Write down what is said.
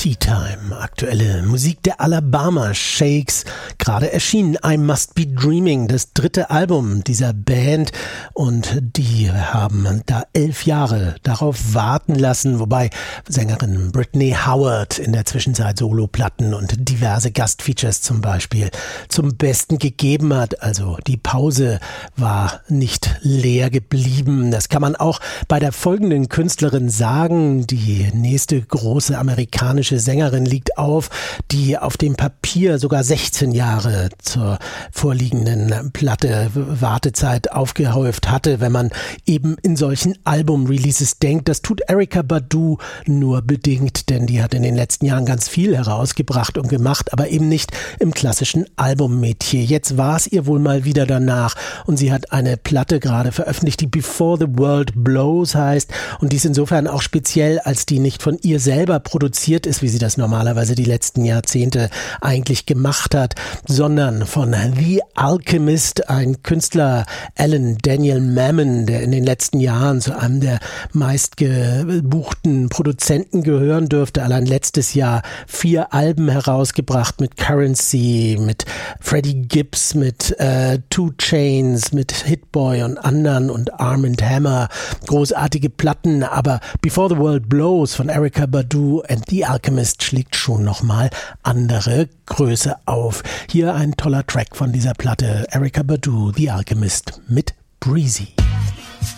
Tea Time, aktuelle Musik der Alabama Shakes, gerade erschienen I Must Be Dreaming, das dritte Album dieser Band, und die haben da 11 Jahre darauf warten lassen, wobei Sängerin Brittany Howard in der Zwischenzeit Soloplatten und diverse Gastfeatures zum Beispiel zum Besten gegeben hat. Also die Pause war nicht leer geblieben. Das kann man auch bei der folgenden Künstlerin sagen. Die nächste große amerikanische Sängerin liegt auf, die auf dem Papier sogar 16 Jahre zur vorliegenden Platte Wartezeit aufgehäuft hatte, wenn man eben in solchen Album-Releases denkt. Das tut Erykah Badu nur bedingt, denn die hat in den letzten Jahren ganz viel herausgebracht und gemacht, aber eben nicht im klassischen Album-Metier. Jetzt war es ihr wohl mal wieder danach und sie hat eine Platte gerade veröffentlicht, die Before the World Blows heißt, und die ist insofern auch speziell, als die nicht von ihr selber produziert ist, wie sie das normalerweise die letzten Jahrzehnte eigentlich gemacht hat, sondern von The Alchemist, ein Künstler, Alan Daniel Mammon, der in den letzten Jahren zu einem der meistgebuchten Produzenten gehören dürfte. Allein letztes Jahr 4 Alben herausgebracht mit Currency, mit Freddie Gibbs, mit 2 Chainz, mit Hitboy und anderen und Arm & Hammer. Großartige Platten, aber Before the World Blows von Erykah Badu and The Alchemist schlägt schon nochmal andere Größe auf. Hier ein toller Track von dieser Platte, Erykah Badu, The Alchemist mit Breezy.